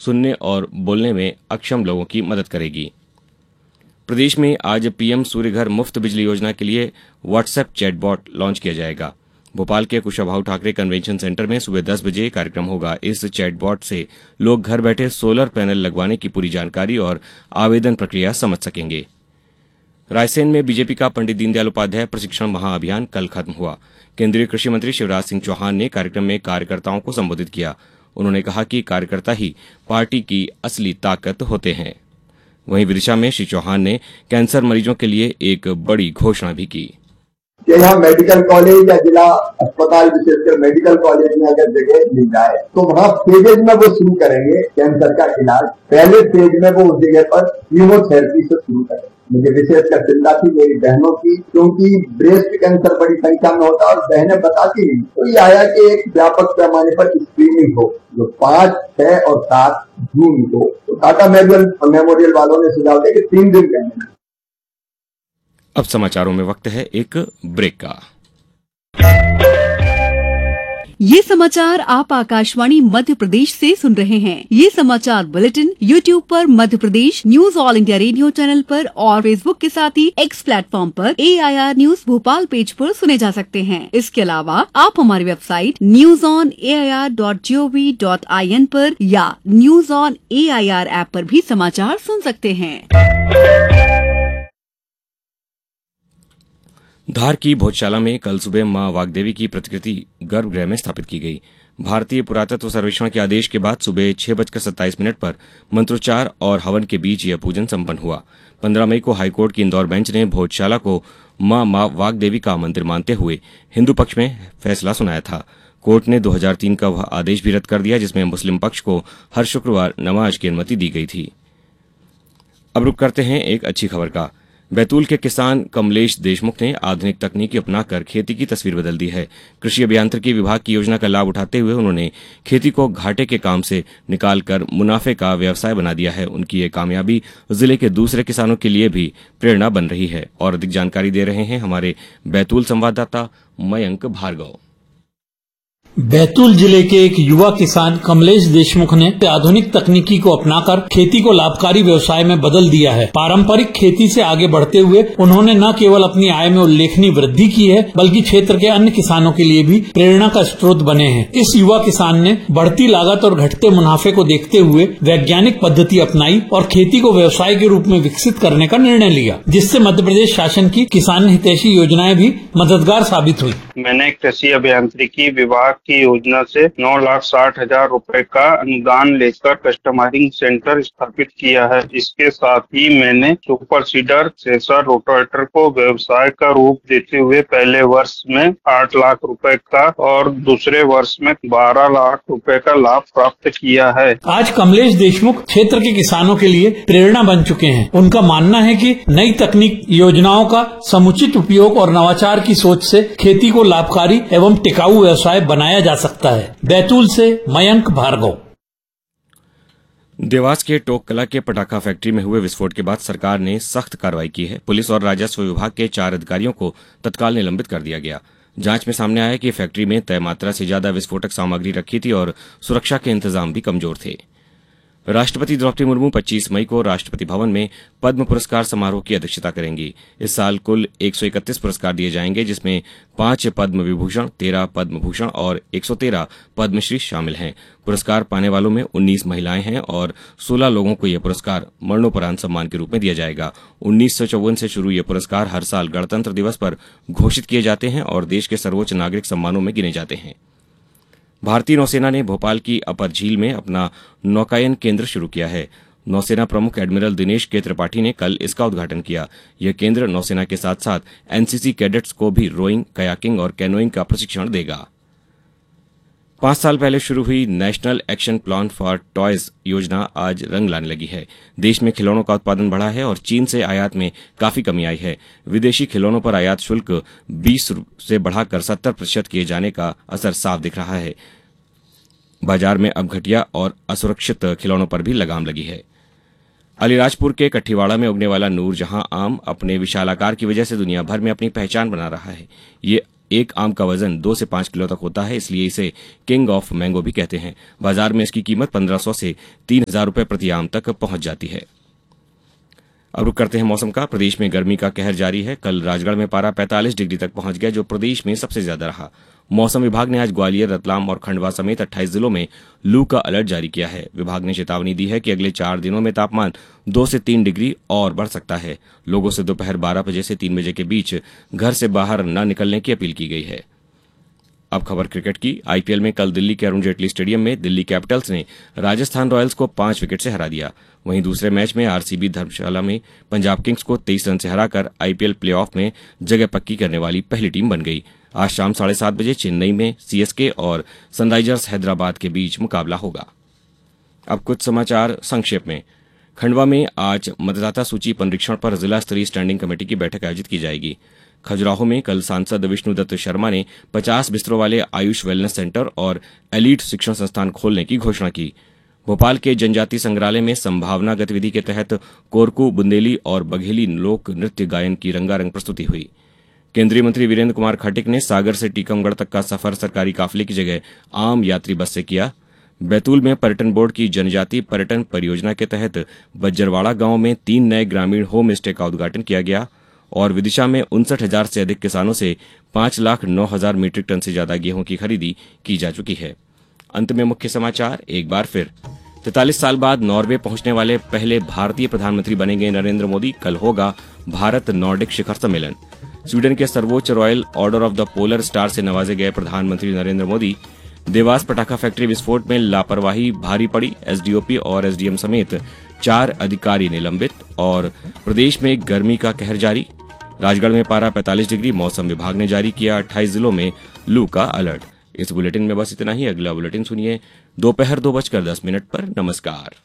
सुनने और बोलने में अक्षम लोगों की मदद करेगी। प्रदेश में आज पीएम सूर्य घर मुफ्त बिजली योजना के लिए व्हाट्सएप चैटबॉट लॉन्च किया जाएगा। भोपाल के कुशाभाऊ ठाकरे कन्वेंशन सेंटर में सुबह 10 बजे कार्यक्रम होगा। इस चैटबॉट से लोग घर बैठे सोलर पैनल लगवाने की पूरी जानकारी और आवेदन प्रक्रिया समझ सकेंगे। रायसेन में बीजेपी का पंडित दीनदयाल उपाध्याय प्रशिक्षण महाअभियान कल खत्म हुआ। केंद्रीय कृषि मंत्री शिवराज सिंह चौहान ने कार्यक्रम में कार्यकर्ताओं को संबोधित किया। उन्होंने कहा कि कार्यकर्ता ही पार्टी की असली ताकत होते हैं। वहीं विदिशा में श्री चौहान ने कैंसर मरीजों के लिए एक बड़ी घोषणा भी की। यहाँ मेडिकल कॉलेज या जिला अस्पताल, विशेषकर मेडिकल कॉलेज में अगर जगह मिल जाए तो वहाँ फेजेज में वो शुरू करेंगे कैंसर का इलाज। पहले फेज में वो उस जगह पर कीमोथेरेपी से शुरू करेंगे। मुझे विशेषकर चिंता थी मेरी बहनों की, क्योंकि ब्रेस्ट कैंसर बड़ी संख्या में होता है और बहनें बताती नहीं। तो ये आया कि एक व्यापक पैमाने पर स्क्रीनिंग हो, जो 5, 6 और 7 जून को। तो टाटा मेमोरियल वालों ने सुझाव दिया कि 3 दिन करने। अब समाचारों में वक्त है एक ब्रेक का। ये समाचार आप आकाशवाणी मध्य प्रदेश से सुन रहे हैं। ये समाचार बुलेटिन YouTube पर Madhya Pradesh news all India radio channel पर और Facebook के साथ ही X प्लेटफॉर्म पर AIR न्यूज भोपाल पेज पर सुने जा सकते हैं। इसके अलावा आप हमारी वेबसाइट newsonair.gov.in पर या न्यूज ऑन AIR ऐप पर भी समाचार सुन सकते हैं। धार की भोजशाला में कल सुबह मां वाग्देवी की प्रतिकृति गर्भगृह में स्थापित की गई। भारतीय पुरातत्व सर्वेक्षण के आदेश के बाद सुबह 6:27 पर मंत्रोच्चार और हवन के बीच यह पूजन संपन्न हुआ। 15 मई को हाईकोर्ट की इंदौर बेंच ने भोजशाला को मां वाग्देवी का मंदिर मानते हुए हिंदू पक्ष में फैसला सुनाया था। कोर्ट ने 2003 का वह आदेश भी रद्द कर दिया जिसमें मुस्लिम पक्ष को हर शुक्रवार नमाज की अनुमति दी गई थी। अब रुक करते हैं एक अच्छी खबर का। बैतूल के किसान कमलेश देशमुख ने आधुनिक तकनीकी अपनाकर खेती की तस्वीर बदल दी है। कृषि अभियांत्रिकी विभाग की योजना का लाभ उठाते हुए उन्होंने खेती को घाटे के काम से निकालकर मुनाफे का व्यवसाय बना दिया है। उनकी ये कामयाबी जिले के दूसरे किसानों के लिए भी प्रेरणा बन रही है। और अधिक जानकारी दे रहे हैं हमारे बैतूल संवाददाता मयंक भार्गव। बैतूल जिले के एक युवा किसान कमलेश देशमुख ने आधुनिक तकनीकी को अपनाकर खेती को लाभकारी व्यवसाय में बदल दिया है। पारंपरिक खेती से आगे बढ़ते हुए उन्होंने न केवल अपनी आय में उल्लेखनीय वृद्धि की है बल्कि क्षेत्र के अन्य किसानों के लिए भी प्रेरणा का स्रोत बने हैं। इस युवा किसान ने बढ़ती लागत और घटते मुनाफे को देखते हुए वैज्ञानिक पद्धति अपनाई और खेती को व्यवसाय के रूप में विकसित करने का निर्णय लिया, जिससे मध्य प्रदेश शासन की किसान हितैषी योजनाएं भी मददगार साबित हुई। मैंने कृषि अभियांत्रिकी विभाग की योजना से 9,60,000 रुपए का अनुदान लेकर कस्टमाइजिंग सेंटर स्थापित किया है। इसके साथ ही मैंने सुपर सीडर, थ्रेशर, रोटावेटर को व्यवसाय का रूप देते हुए पहले वर्ष में 8 लाख रुपए का और दूसरे वर्ष में 12 लाख रुपए का लाभ प्राप्त किया है। आज कमलेश देशमुख क्षेत्र के किसानों के लिए प्रेरणा बन चुके हैं। उनका मानना है कि नई तकनीक, योजनाओं का समुचित उपयोग और नवाचार की सोच से खेती को लाभकारी एवं टिकाऊ व्यवसाय बनाया जा सकता है। बैतूल से मयंक भार्गव। देवास के टोक कला के पटाखा फैक्ट्री में हुए विस्फोट के बाद सरकार ने सख्त कार्रवाई की है। पुलिस और राजस्व विभाग के 4 अधिकारियों को तत्काल निलंबित कर दिया गया। जांच में सामने आया कि फैक्ट्री में तय मात्रा से ज्यादा विस्फोटक सामग्री रखी थी और सुरक्षा के इंतजाम भी कमजोर थे। राष्ट्रपति द्रौपदी मुर्मू 25 मई को राष्ट्रपति भवन में पद्म पुरस्कार समारोह की अध्यक्षता करेंगी। इस साल कुल 131 पुरस्कार दिए जाएंगे, जिसमें 5 पद्म विभूषण, 13 पद्म भूषण और 113 पद्मश्री शामिल हैं। पुरस्कार पाने वालों में 19 महिलाएं हैं और 16 लोगों को यह पुरस्कार मरणोपरांत सम्मान के रूप में दिया जाएगा। 1954 से शुरू ये पुरस्कार हर साल गणतंत्र दिवस पर घोषित किए जाते हैं और देश के सर्वोच्च नागरिक सम्मानों में गिने जाते हैं। भारतीय नौसेना ने भोपाल की अपर झील में अपना नौकायन केंद्र शुरू किया है। नौसेना प्रमुख एडमिरल दिनेश के त्रिपाठी ने कल इसका उद्घाटन किया। यह केंद्र नौसेना के साथ साथ एनसीसी कैडेट्स को भी रोइंग, कयाकिंग और कैनोइंग का प्रशिक्षण देगा। 5 साल पहले शुरू हुई national action plan for toys योजना आज रंग लाने लगी है। देश में खिलौनों का उत्पादन बढ़ा है और चीन से आयात में काफी कमी आई है। विदेशी खिलौनों पर आयात शुल्क 20 से बढ़ाकर 70% किए जाने का असर साफ दिख रहा है। बाजार में अब घटिया और असुरक्षित खिलौनों पर भी लगाम लगी है। अलीराजपुर के कठीवाड़ा में उगने वाला नूरजहां आम अपने विशाल आकार की वजह से दुनिया भर में अपनी पहचान बना रहा है। ये एक आम का वजन 2 से 5 किलो तक होता है, इसलिए इसे किंग ऑफ मैंगो भी कहते हैं। बाजार में इसकी कीमत 1500 से 3000 रुपए प्रति आम तक पहुंच जाती है। अब रुक करते हैं मौसम का। प्रदेश में गर्मी का कहर जारी है। कल राजगढ़ में पारा 45 डिग्री तक पहुंच गया, जो प्रदेश में सबसे ज्यादा रहा। मौसम विभाग ने आज ग्वालियर, रतलाम और खंडवा समेत 28 जिलों में लू का अलर्ट जारी किया है। विभाग ने चेतावनी दी है कि अगले 4 दिनों में तापमान 2 से 3 डिग्री और बढ़ सकता है। लोगों से दोपहर 12 बजे से 3 बजे के बीच घर से बाहर न निकलने की अपील की गई है। अब खबर क्रिकेट की। आईपीएल में कल दिल्ली के अरुण जेटली स्टेडियम में दिल्ली कैपिटल्स ने राजस्थान रॉयल्स को 5 विकेट से हरा दिया। वहीं दूसरे मैच में आरसीबी धर्मशाला में पंजाब किंग्स को 23 रन से हराकर आईपीएल प्लेऑफ में जगह पक्की करने वाली पहली टीम बन गई। आज शाम 7:30 बजे चेन्नई में सीएसके और सनराइजर्स हैदराबाद के बीच मुकाबला होगा। अब कुछ समाचार संक्षेप में। खंडवा में आज मतदाता सूची पुनरीक्षण पर जिला स्तरीय स्टैंडिंग कमेटी की बैठक आयोजित की जाएगी। खजुराहो में कल सांसद विष्णुदत्त शर्मा ने 50 बिस्तरों वाले आयुष वेलनेस सेंटर और एलीट शिक्षण संस्थान खोलने की घोषणा की। भोपाल के जनजातीय संग्रहालय में संभावना गतिविधि के तहत कोरकू, बुंदेली और बघेली लोक नृत्य गायन की रंगारंग प्रस्तुति हुई। केंद्रीय मंत्री वीरेंद्र कुमार खटिक ने सागर से टीकमगढ़ तक का सफर सरकारी काफिले की जगह आम यात्री बस से किया। बैतूल में पर्यटन बोर्ड की जनजातीय पर्यटन परियोजना के तहत बज्जरवाड़ा गांव में 3 नए ग्रामीण होम स्टे का उद्घाटन किया गया और विदिशा में 59,000 से अधिक किसानों से 5,09,000 मीट्रिक टन से ज्यादा गेहूं की खरीदी की जा चुकी है। अंत में मुख्य समाचार एक बार फिर। 43 साल बाद नॉर्वे पहुंचने वाले पहले भारतीय प्रधानमंत्री बनेंगे नरेंद्र मोदी। कल होगा भारत नॉर्डिक शिखर सम्मेलन। स्वीडन के सर्वोच्च royal order of the polar star से नवाजे गए प्रधानमंत्री नरेंद्र मोदी। देवास पटाखा फैक्ट्री विस्फोट में लापरवाही भारी पड़ी, एसडीओपी और एसडीएम समेत 4 अधिकारी निलंबित। और प्रदेश में गर्मी का कहर जारी। राजगढ़ में पारा 45 डिग्री। मौसम विभाग ने जारी किया 28 जिलों में लू का अलर्ट। इस बुलेटिन में बस इतना ही। अगला बुलेटिन सुनिए दोपहर 2:10 पर। नमस्कार।